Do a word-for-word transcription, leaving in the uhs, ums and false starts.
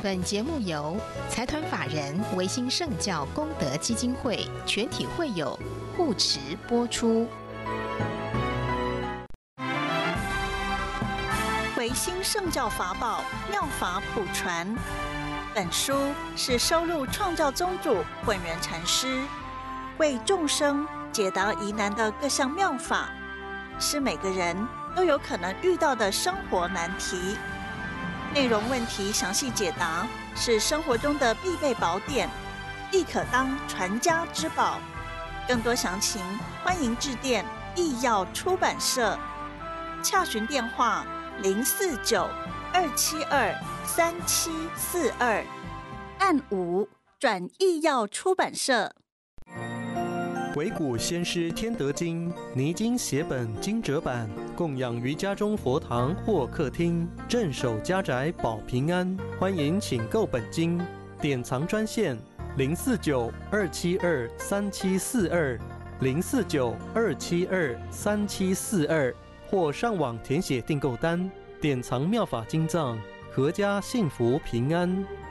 本节目由财团法人维新圣教功德基金会全体会友护持播出。 维新圣教法宝妙法普传，本书是收录创教宗主本源禅师为众生解答疑难的各项妙法，是每个人都有可能遇到的生活难题。内容问题详细解答，是生活中的必备宝典，亦可当传家之宝。更多详情，欢迎致电义耀出版社，洽询电话零四九二七二三七四二，按五转义耀出版社。 维古先师天德经泥经写本经折版，供养于家中佛堂或客厅，镇守家宅保平安。欢迎请购本经，典藏专线零四九二七二三七四二零四九二七二三七四二，或上网填写订购单，典藏妙法经藏，阖家幸福平安。